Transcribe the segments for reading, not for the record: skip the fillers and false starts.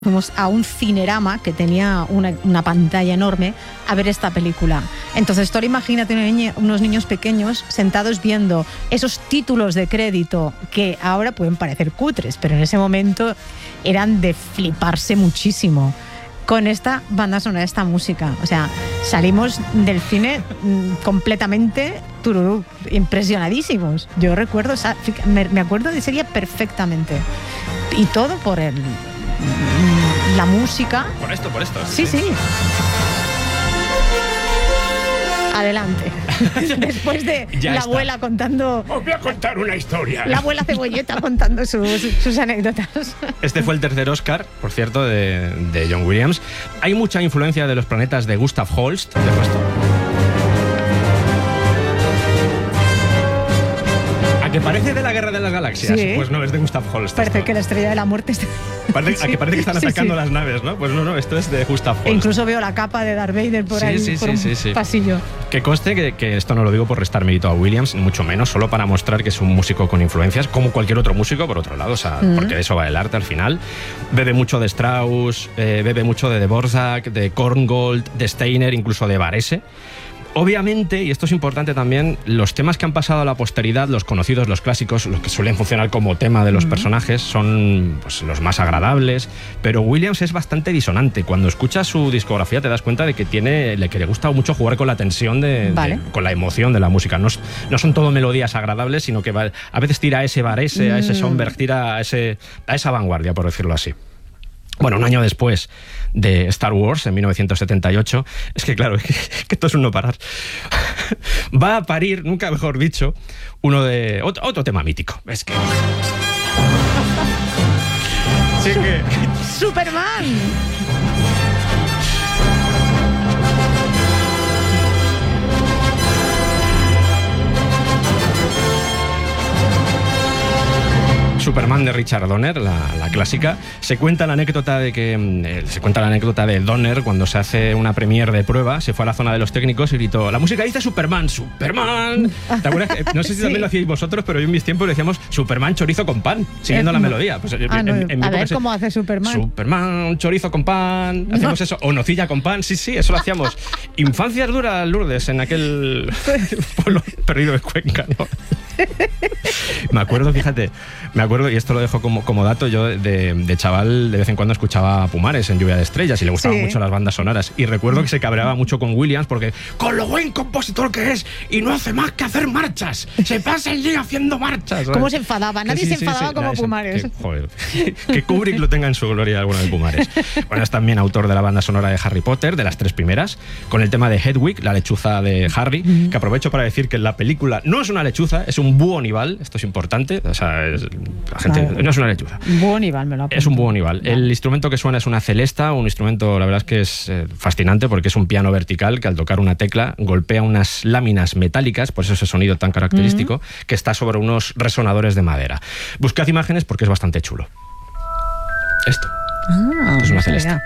Fuimos a un cinerama que tenía una pantalla enorme a ver esta película. Entonces, tú imagínate unos niños pequeños sentados viendo esos títulos de crédito que ahora pueden parecer cutres, pero en ese momento eran de fliparse muchísimo con esta banda sonora, esta música. O sea, salimos del cine completamente tururú, impresionadísimos. Yo recuerdo, me acuerdo de ese día perfectamente. Y todo por la música. Por esto. Sí. Adelante. Después de ya la está. abuela contando... Os voy a contar una historia. La abuela Cebolleta contando sus anécdotas. Este fue el tercer Oscar, por cierto, de John Williams. Hay mucha influencia de Los planetas de Gustav Holst, de resto. ¿A que parece de la Guerra de las Galaxias? Sí. Pues no, es de Gustav Holst. Parece esto. que la estrella de la muerte está... ¿A que parece que están atacando las naves, no? Pues no, esto es de Gustav Holst. E incluso veo la capa de Darth Vader por ahí, por un pasillo. Que conste que esto no lo digo por restar mérito a Williams, ni mucho menos, solo para mostrar que es un músico con influencias, como cualquier otro músico, por otro lado, o sea, porque de eso va el arte al final. Bebe mucho de Strauss, bebe mucho de Dvorak, de Korngold, de Steiner, incluso de Varese. Obviamente, y esto es importante también, los temas que han pasado a la posteridad, los conocidos, los clásicos, los que suelen funcionar como tema de los personajes, son pues, los más agradables, pero Williams es bastante disonante. Cuando escuchas su discografía te das cuenta de que le gusta mucho jugar con la tensión, con la emoción de la música. No son todo melodías agradables, sino que a veces tira a ese Varese, a ese Schoenberg, tira a esa vanguardia, por decirlo así. Bueno, un año después de Star Wars, en 1978, es que claro, que esto es un no parar, va a parir, nunca mejor dicho, otro tema mítico. Es que... sí que... ¡Superman! Superman de Richard Donner, la clásica. Se cuenta la anécdota de Donner cuando se hace una premiere de prueba, se fue a la zona de los técnicos y gritó: la música dice Superman, ¡Superman! ¿Te acuerdas? No sé si también lo hacíais vosotros, pero yo en mis tiempos decíamos Superman chorizo con pan, siguiendo la melodía. Pues a ver cómo hace Superman. Superman chorizo con pan, hacemos eso, o nocilla con pan, sí, eso lo hacíamos. Infancias duras, Lourdes, en aquel pueblo perdido de Cuenca, ¿no? Me acuerdo, y esto lo dejo como dato, yo de chaval de vez en cuando escuchaba a Pumares en Lluvia de Estrellas y le gustaban mucho las bandas sonoras, y recuerdo que se cabreaba mucho con Williams porque con lo buen compositor que es y no hace más que hacer marchas, se pasa el día haciendo marchas, ¿sabes? ¿Cómo se enfadaba? Nadie se enfadaba como Pumares. Que Kubrick lo tenga en su gloria alguna de Pumares. Bueno, es también autor de la banda sonora de Harry Potter, de las 3 primeras, con el tema de Hedwig, la lechuza de Harry, que aprovecho para decir que la película no es una lechuza, es un búho nival, esto es importante, o sea, la gente no es una lechuza. Búho nival, me lo apunto. Es un búho nival. El instrumento que suena es una celesta, un instrumento, la verdad es que es fascinante porque es un piano vertical que al tocar una tecla golpea unas láminas metálicas, por eso ese sonido tan característico, que está sobre unos resonadores de madera. Buscad imágenes porque es bastante chulo. Esto es una celesta.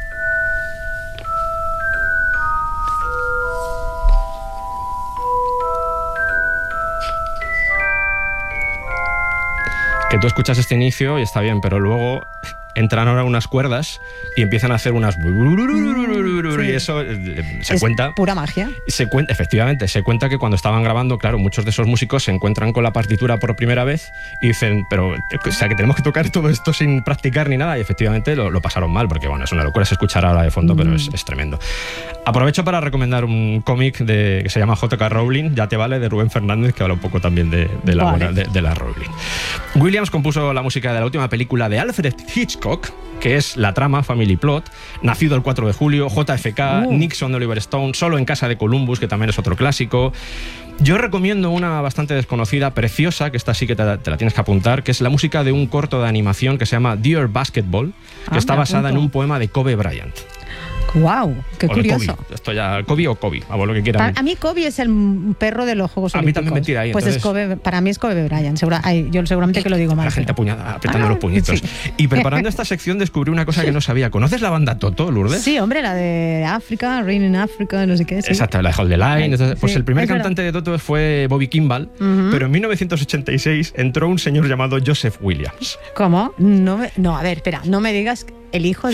Que tú escuchas este inicio y está bien, pero luego entran ahora unas cuerdas y empiezan a hacer unas... Y eso se cuenta... pura magia. Efectivamente, se cuenta que cuando estaban grabando, claro, muchos de esos músicos se encuentran con la partitura por primera vez y dicen, pero, o sea, que tenemos que tocar todo esto sin practicar ni nada, y efectivamente lo pasaron mal, porque bueno, es una locura, se escuchará ahora de fondo, pero es tremendo. Aprovecho para recomendar un cómic que se llama J.K. Rowling, Ya te vale, de Rubén Fernández, que habla un poco también de la Rowling. Williams compuso la música de la última película de Alfred Hitchcock, que es La trama, Family Plot, Nacido el 4 de julio, JFK, Nixon de Oliver Stone, Solo en casa de Columbus, que también es otro clásico. Yo recomiendo una bastante desconocida, preciosa, que esta sí que te la tienes que apuntar, que es la música de un corto de animación que se llama Dear Basketball, que está basada en un poema de Kobe Bryant. ¡Wow! ¡Qué O de curioso! Kobe. Esto ya, Kobe o Kobe, a lo que quieran. A mí Kobe es el perro de los Juegos A mí Olímpicos. también me tira ahí, Pues entonces... para mí es Kobe Bryant. Yo seguramente que lo digo mal. La gente apretando los puñitos. Sí. Y preparando esta sección descubrí una cosa que no sabía. ¿Conoces la banda Toto, Lourdes? Sí, hombre, la de África, Rain in Africa, no sé qué. Sí. Exacto, la de Hold the Line. Entonces, pues Sí, el primer es verdad. cantante de Toto fue Bobby Kimball, pero en 1986 entró un señor llamado Joseph Williams. ¿Cómo? No, a ver, espera, no me digas el hijo